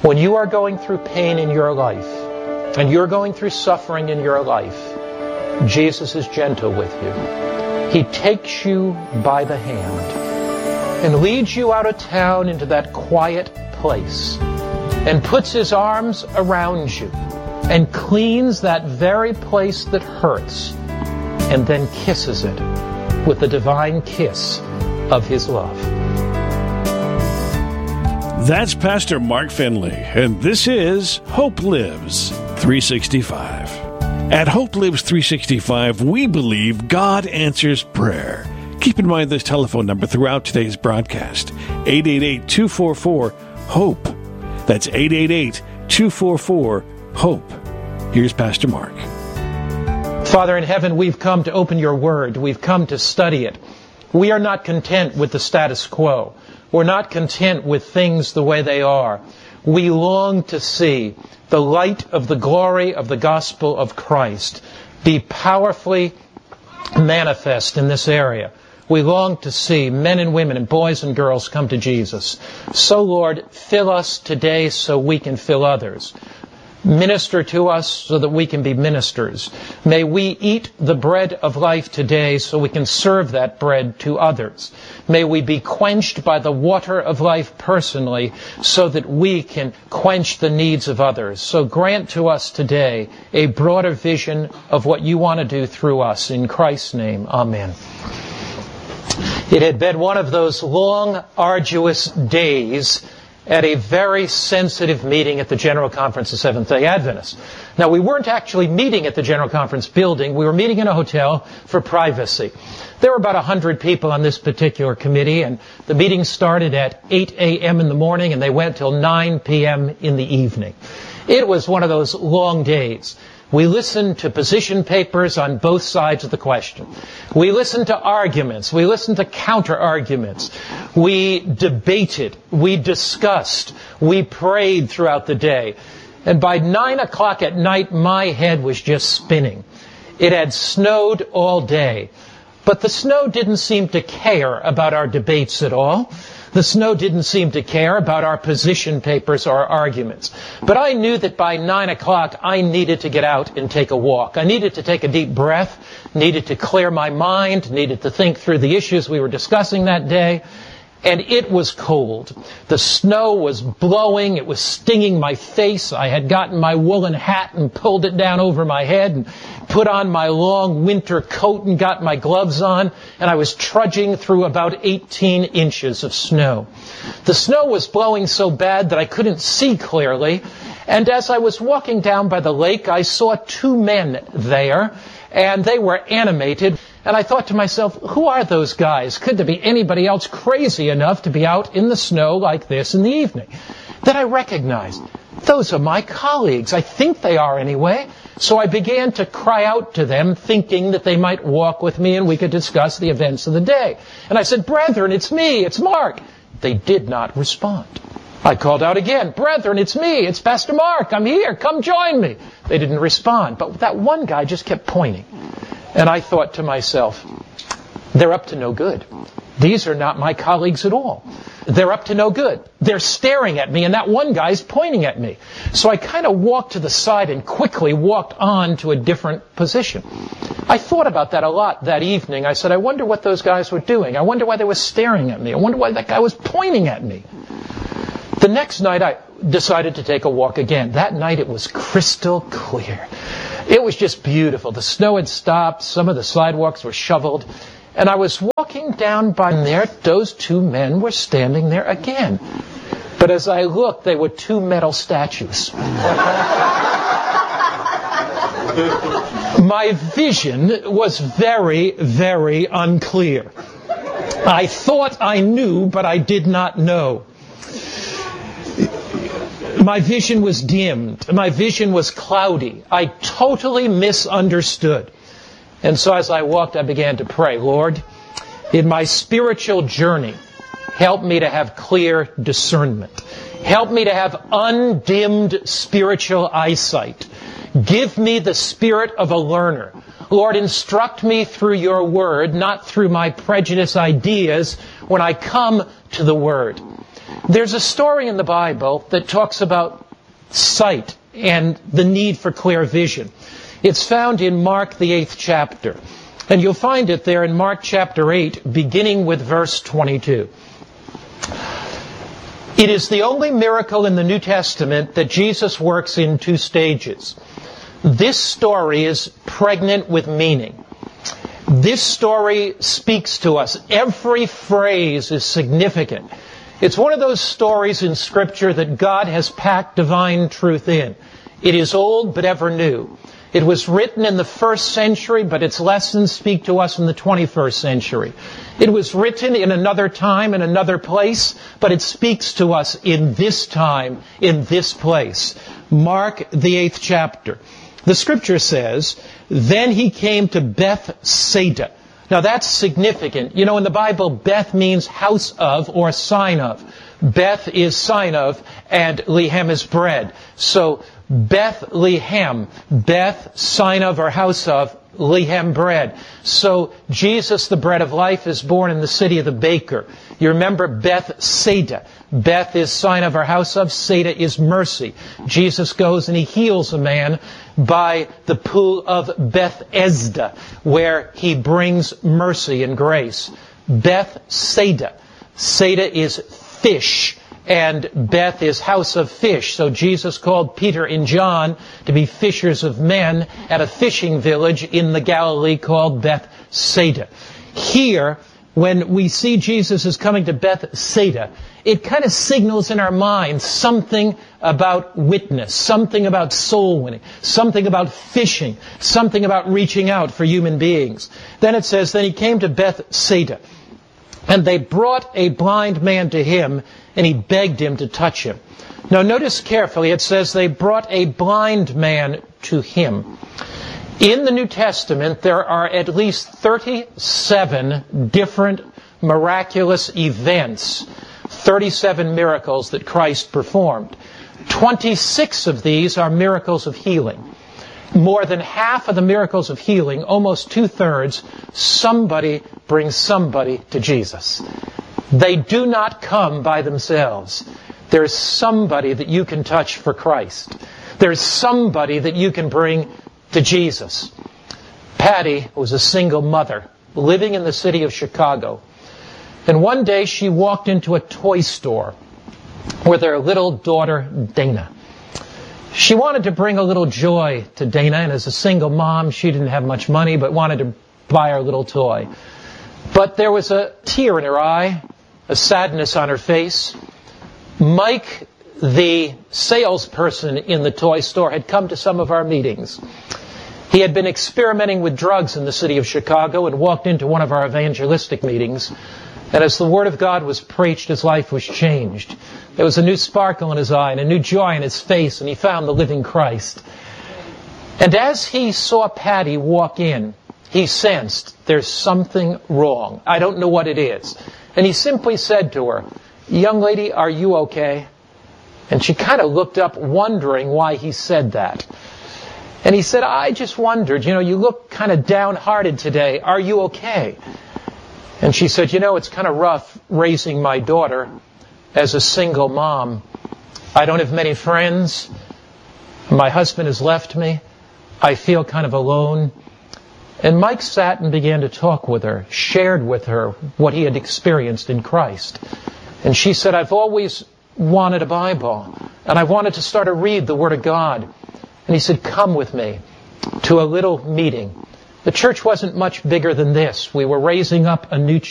When you are going through pain in your life, and you're going through suffering in your life, Jesus is gentle with you. He takes you by the hand and leads you out of town into that quiet place and puts His arms around you and cleans that very place that hurts and then kisses it with the divine kiss of His love. That's Pastor Mark Finley, and this is Hope Lives 365. At Hope Lives 365, we believe God answers prayer. Keep in mind this telephone number throughout today's broadcast, 888-244-HOPE. That's 888-244-HOPE. Here's Pastor Mark. Father in heaven, we've come to open your word. We've come to study it. We are not content with the status quo. We're not content with things the way they are. We long to see the light of the glory of the gospel of Christ be powerfully manifest in this area. We long to see men and women and boys and girls come to Jesus. So, Lord, fill us today so we can fill others. Minister to us so that we can be ministers. May we eat the bread of life today so we can serve that bread to others. May we be quenched by the water of life personally so that we can quench the needs of others. So grant to us today a broader vision of what you want to do through us. In Christ's name, amen. It had been one of those long, arduous days at a very sensitive meeting at the General Conference of Seventh-day Adventists. Now, we weren't actually meeting at the General Conference building. We were meeting in a hotel for privacy. There were about 100 people on this particular committee, and the meeting started at 8 a.m. in the morning, and they went till 9 p.m. in the evening. It was one of those long days. We listened to position papers on both sides of the question. We listened to arguments. We listened to counter-arguments. We debated. We discussed. We prayed throughout the day. And by 9 o'clock at night, my head was just spinning. It had snowed all day. But the snow didn't seem to care about our debates at all. The snow didn't seem to care about our position papers or arguments. But I knew that by 9 o'clock I needed to get out and take a walk. I needed to take a deep breath, needed to clear my mind, needed to think through the issues we were discussing that day. And it was cold. The snow was blowing. It was stinging my face. I had gotten my woolen hat and pulled it down over my head and put on my long winter coat and got my gloves on. And I was trudging through about 18 inches of snow. The snow was blowing so bad that I couldn't see clearly. And as I was walking down by the lake, I saw two men there, and they were animated. And I thought to myself, who are those guys? Could there be anybody else crazy enough to be out in the snow like this in the evening? Then I recognized, those are my colleagues. I think they are anyway. So I began to cry out to them, thinking that they might walk with me and we could discuss the events of the day. And I said, brethren, it's me, it's Mark. They did not respond. I called out again, brethren, it's me, it's Pastor Mark, I'm here, come join me. They didn't respond, but that one guy just kept pointing. And I thought to myself, they're up to no good. These are not my colleagues at all. They're up to no good. They're staring at me, and that one guy's pointing at me. So I kind of walked to the side and quickly walked on to a different position. I thought about that a lot that evening. I said, I wonder what those guys were doing. I wonder why they were staring at me. I wonder why that guy was pointing at me. The next night, I decided to take a walk again. That night, it was crystal clear. It was just beautiful. The snow had stopped. Some of the sidewalks were shoveled. And I was walking down by there. Those two men were standing there again. But as I looked, they were two metal statues. My vision was very, very unclear. I thought I knew, but I did not know. My vision was dimmed. My vision was cloudy. I totally misunderstood. And so as I walked, I began to pray, Lord, in my spiritual journey, help me to have clear discernment. Help me to have undimmed spiritual eyesight. Give me the spirit of a learner. Lord, instruct me through your word, not through my prejudice ideas when I come to the word. There's a story in the Bible that talks about sight and the need for clear vision. It's found in Mark, the 8th chapter. And you'll find it there in Mark chapter 8, beginning with verse 22. It is the only miracle in the New Testament that Jesus works in 2 stages. This story is pregnant with meaning. This story speaks to us. Every phrase is significant. It's one of those stories in Scripture that God has packed divine truth in. It is old but ever new. It was written in the 1st century, but its lessons speak to us in the 21st century. It was written in another time, in another place, but it speaks to us in this time, in this place. Mark, the 8th chapter. The Scripture says, "Then he came to Bethsaida." Now that's significant. You know, in the Bible, Beth means house of or sign of. Beth is sign of, and Lehem is bread. So Bethlehem, Beth, sign of or house of, Lehem, bread. So Jesus, the bread of life, is born in the city of the baker. You remember Bethsaida. Beth is sign of or house of. Saida is mercy. Jesus goes and he heals a man by the pool of Bethesda, where he brings mercy and grace. Bethsaida. Saida is fish, and Beth is house of fish. So Jesus called Peter and John to be fishers of men at a fishing village in the Galilee called Bethsaida. Here, when we see Jesus is coming to Bethsaida, it kind of signals in our minds something about witness, something about soul winning, something about fishing, something about reaching out for human beings. Then it says, then he came to Bethsaida, and they brought a blind man to him, and he begged him to touch him. Now notice carefully, it says they brought a blind man to him. In the New Testament, there are at least 37 different miraculous events, 37 miracles that Christ performed. 26 of these are miracles of healing. More than half of the miracles of healing, almost 2/3, somebody brings somebody to Jesus. They do not come by themselves. There's somebody that you can touch for Christ. There's somebody that you can bring to Jesus. Patty was a single mother living in the city of Chicago. And one day she walked into a toy store with her little daughter, Dana. She wanted to bring a little joy to Dana, and as a single mom, she didn't have much money, but wanted to buy her a little toy. But there was a tear in her eye, a sadness on her face. Mike, the salesperson in the toy store, had come to some of our meetings. He had been experimenting with drugs in the city of Chicago and walked into one of our evangelistic meetings. And as the Word of God was preached, his life was changed. There was a new sparkle in his eye and a new joy in his face, and he found the living Christ. And as he saw Patty walk in, he sensed there's something wrong. I don't know what it is. And he simply said to her, "Young lady, are you okay?" And she kind of looked up, wondering why he said that. And he said, "I just wondered, you look kind of downhearted today. Are you okay?" And she said, "It's kind of rough raising my daughter as a single mom. I don't have many friends. My husband has left me. I feel kind of alone." And Mike sat and began to talk with her, shared with her what he had experienced in Christ. And she said, "I've always wanted a Bible, and I wanted to start to read the Word of God." And he said, "Come with me to a little meeting." The church wasn't much bigger than this. We were raising up a new